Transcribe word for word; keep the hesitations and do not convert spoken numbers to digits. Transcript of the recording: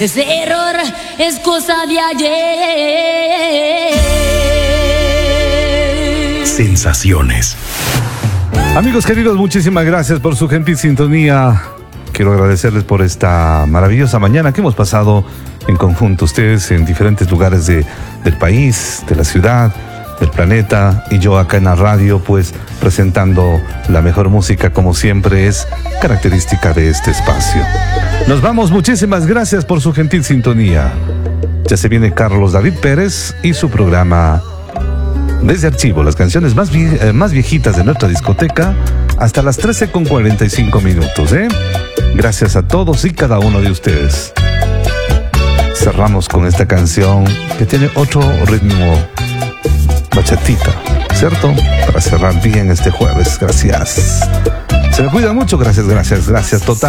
Ese error es cosa de ayer. Sensaciones. Amigos queridos, muchísimas gracias por su gentil sintonía. Quiero agradecerles por esta maravillosa mañana que hemos pasado en conjunto, ustedes en diferentes lugares de, del país, de la ciudad, del planeta, y yo acá en la radio, pues presentando la mejor música, como siempre es característica de este espacio. Nos vamos, muchísimas gracias por su gentil sintonía. Ya se viene Carlos David Pérez y su programa Desde Archivo, las canciones más, vie eh, más viejitas de nuestra discoteca, hasta las trece con cuarenta y cinco minutos, ¿eh? Gracias a todos y cada uno de ustedes. Cerramos con esta canción que tiene otro ritmo, bachatita, ¿cierto? Para cerrar bien este jueves. Gracias. Se me cuida mucho. Gracias, gracias, gracias. Total.